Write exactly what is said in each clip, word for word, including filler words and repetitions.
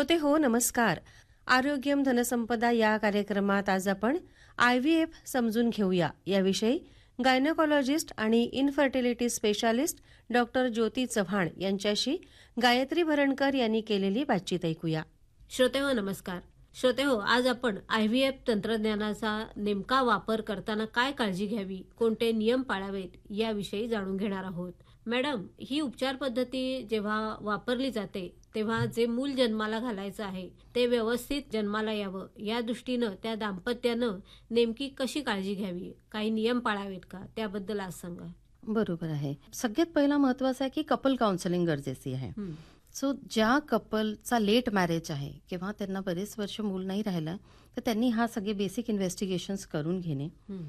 श्रोते हो नमस्कार. आरोग्यम धनसंपदा या कार्यक्रमात आज आपण आय व्ही एफ समजून घेऊया याविषयी गायनोकॉलॉजिस्ट आणि इनफर्टिलिटी स्पेशालिस्ट डॉक्टर ज्योती चव्हाण यांच्याशी गायत्री भरणकर यांनी केलेली बातचीत ऐकूया. श्रोते हो नमस्कार. श्रोते हो, आज आपण आय व्ही एफ तंत्रज्ञानाचा नेमका वापर करताना काय काळजी घ्यावी, कोणते नियम पाळावेत याविषयी जाणून घेणार आहोत. मॅडम, ही उपचार पद्धती जेव्हा वापरली जाते तेव्हा जे मूल जन्माला घालायचं आहे ते व्यवस्थित जन्माला यावं या दृष्टीनं त्या दाम्पत्यानं नेमकी कशी काळजी घ्यावी, काही नियम पाळावेत का, त्याबद्दल आज सांगा. बरोबर आहे. सगळ्यात पहिला महत्वाचं आहे की कपल काउन्सिलिंग गरजेची आहे. सो ज्या कपलचा लेट मॅरेज आहे किंवा त्यांना बरेच वर्ष मूल नाही राहिलं तर त्यांनी हा सगळे बेसिक इन्व्हेस्टिगेशन्स करून घेणे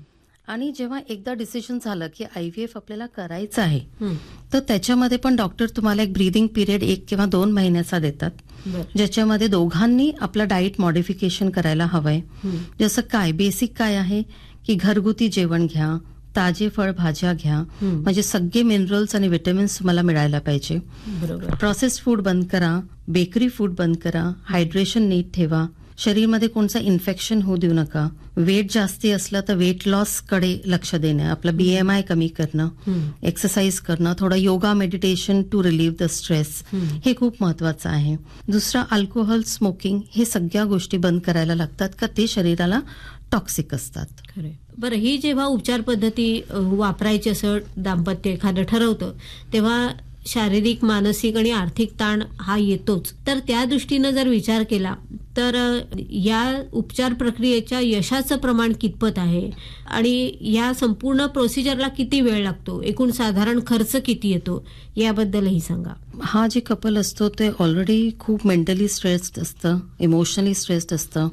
आणि जेव्हा एकदा डिसिजन झालं की आय व्ही एफ आपल्याला करायचं आहे तर त्याच्यामध्ये पण डॉक्टर तुम्हाला एक ब्रीदिंग पिरियड एक किंवा दोन महिन्याचा देतात, ज्याच्यामध्ये दोघांनी आपलं डाएट मॉडिफिकेशन करायला हवंय. जसं काय बेसिक काय आहे की घरगुती जेवण घ्या, ताजे फळ भाज्या घ्या, म्हणजे सगळे मिनरल्स आणि विटॅमिन्स तुम्हाला मिळायला पाहिजे. प्रोसेस्ड फूड बंद करा, बेकरी फूड बंद करा, हायड्रेशन नीट ठेवा, शरीरमध्ये कोणतं इन्फेक्शन होऊ देऊ नका, वेट जास्ती असलं तर वेट लॉस कडे लक्ष देणं, आपलं बी एम आय कमी करणं, एक्सरसाइज करणं, थोडं yoga meditation to relieve the stress, हे खूप महत्वाचं आहे. दुसरं अल्कोहोल, स्मोकिंग, हे सगळ्या गोष्टी बंद करायला लागतात का ते शरीराला टॉक्सिक असतात. बरं, ही जेव्हा उपचार पद्धती वापरायची असं दाम्पत्य एखादं ठरवतं तेव्हा शारीरिक, मानसिक आणि आर्थिक ताण हा येतोच. तर त्या दृष्टीनं जर विचार केला तर या उपचार प्रक्रियेच्या यशाचं प्रमाण कितपत आहे आणि या संपूर्ण प्रोसिजरला किती वेळ लागतो, एकूण साधारण खर्च किती येतो, याबद्दलही सांगा. हा जे कपल असतो ते ऑलरेडी खूप मेंटली स्ट्रेस्ड असतं, इमोशनली स्ट्रेस्ड असतं,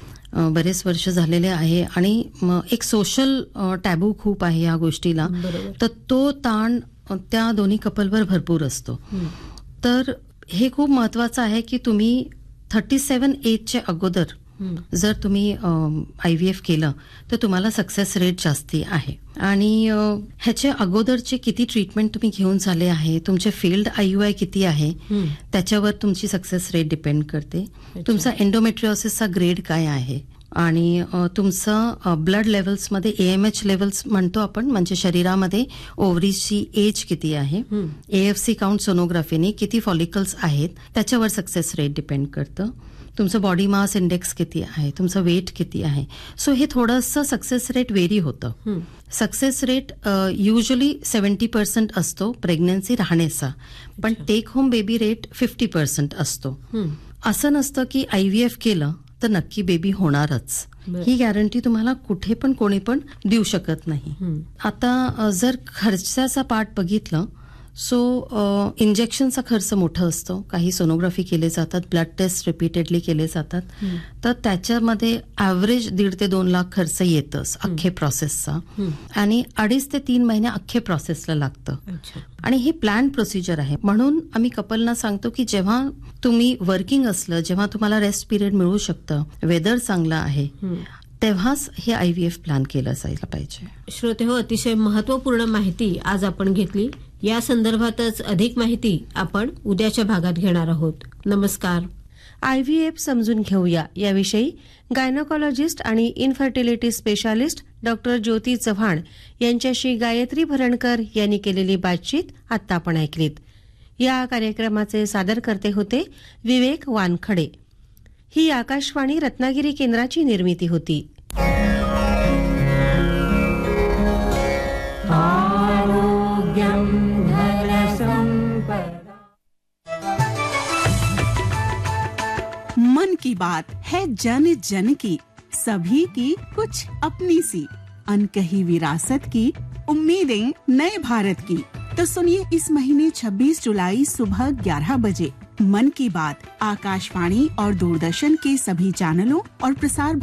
बरेच वर्ष झालेले आहे आणि एक सोशल टॅबू खूप आहे या गोष्टीला, तर तो ताण त्या दोन्ही कपलवर भरपूर असतो. तर हे खूप महत्वाचं आहे की तुम्ही थर्टी सेवन एजच्या अगोदर जर तुम्ही आय व्ही एफ केलं तर तुम्हाला सक्सेस रेट जास्ती आहे. आणि ह्याच्या अगोदरचे किती ट्रीटमेंट तुम्ही घेऊन झाले आहे, तुमचे फेल्ड आय यू आय किती आहे त्याच्यावर तुमची सक्सेस रेट डिपेंड करते. तुमचा एंडोमेट्रिओसिसचा ग्रेड काय आहे आणि तुमचं blood लेवल्समध्ये A M H levels म्हणतो आपण, म्हणजे शरीरामध्ये ओव्हरीची एज किती आहे, ए एफ सी काउंट सोनोग्राफीने किती फॉलिकल्स आहेत त्याच्यावर सक्सेस रेट डिपेंड करतं. तुमचं बॉडी मास इंडेक्स किती आहे, तुमचं वेट किती आहे. सो हे थोडंसं सक्सेस रेट वेरी होतं. Success rate usually seventy percent असतो प्रेग्नन्सी राहण्याचा, पण take home baby rate fifty percent असतो. असं नसतं की आय व्ही एफ केलं तर नक्की बेबी होणारच, ही गॅरंटी तुम्हाला कुठे पण कोणी पण देऊ शकत नाही. आता जर खर्चाचा पार्ट बघितलं सो इंजेक्शनचा खर्च मोठा असतो, काही सोनोग्राफी केले जातात, ब्लड टेस्ट रिपीटेडली केले जातात, तर त्याच्यामध्ये ॲव्हरेज दीड ते दोन लाख खर्च येतच अख्खे प्रोसेसचा, आणि अडीच ते तीन महिने अख्खे प्रोसेसला लागतं. आणि ही प्लॅन प्रोसिजर आहे. म्हणून आम्ही कपलना सांगतो की जेव्हा तुम्ही वर्किंग असलं, जेव्हा तुम्हाला रेस्ट पिरियड मिळू शकतं, वेदर चांगला आहे, तेव्हाच हे आय व्ही एफ प्लॅन केलं जायला पाहिजे. श्रोते हो, अतिशय महत्वपूर्ण माहिती आज आपण घेतली. या संदर्भातच अधिक माहिती आपण उद्याच्या भागात घेणार आहोत. नमस्कार. आय व्ही एफ समजून घेऊया याविषयी गायनोकॉलॉजिस्ट आणि इनफर्टिलिटी स्पेशालिस्ट डॉक्टर ज्योती चव्हाण यांच्याशी गायत्री भरणकर यांनी केलेली बातचीत आता आपण ऐकलीत. या कार्यक्रमाचे सादरकर्ते होते विवेक वानखडे. ही आकाशवाणी रत्नागिरी केंद्राची निर्मिती होती. मन की बात है जन जन की, सभी की कुछ अपनी सी, अनकही विरासत की, उम्मीदें नए भारत की. तो सुनिए इस महीने छब्बीस जुलाई सुबह ग्यारह बजे मन की बात आकाशवाणी और दूरदर्शन के सभी चैनलों और प्रसार